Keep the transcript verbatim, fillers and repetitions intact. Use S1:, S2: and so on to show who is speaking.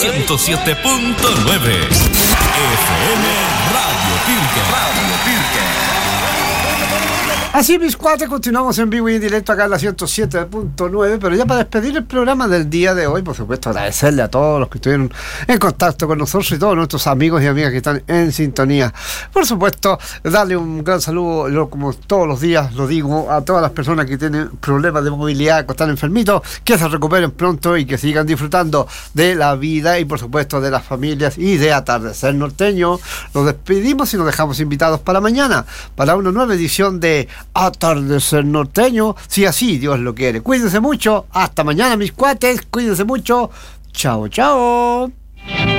S1: ciento siete punto nueve F M Radio Pirque. Radio Pirque.
S2: Así, mis cuates, continuamos en vivo y en directo acá en la ciento siete punto nueve, pero ya para despedir el programa del día de hoy, por supuesto, agradecerle a todos los que estuvieron en contacto con nosotros y todos nuestros amigos y amigas que están en sintonía. Por supuesto, darle un gran saludo, yo, como todos los días lo digo, a todas las personas que tienen problemas de movilidad, que están enfermitos, que se recuperen pronto y que sigan disfrutando de la vida y, por supuesto, de las familias y de Atardecer Norteño. Nos despedimos y nos dejamos invitados para mañana, para una nueva edición de Atardecer Norteño, si así Dios lo quiere. Cuídense mucho, hasta mañana, mis cuates, cuídense mucho, chao, chao.